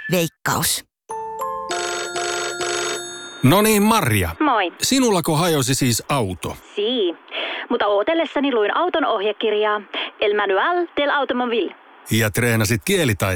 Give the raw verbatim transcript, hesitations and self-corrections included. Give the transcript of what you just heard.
Veikkaus. No niin, Marja. Moi. Sinullako hajosi siis auto? Sii. Mutta ootellessani luin auton ohjekirjaa El Manual del Automobile. Ja treenasit kielitaitoa.